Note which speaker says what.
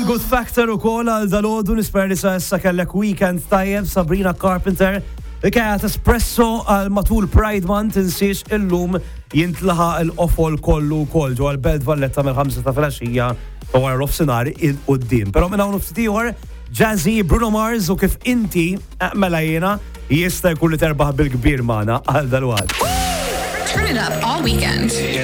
Speaker 1: Good Factor ukoll għal dalodu nisper li sa kellek weekend tajjeb Sabrina Carpenter li kienet espresso għal matul Pride Month tinsiex illum jintlaħa l-qofol kollu wkoll ġo għal-Belt Valletta mill-5 ta' filgħaxija u wara nofsinhar il-qudiem. Però minn hawn ftit ieħor Jazzy, Bruno Mars u kif inti mela jiena jista' jkun li terbaħ bil-kbir magħna għal dalwaqt.
Speaker 2: Turn it up all weekend.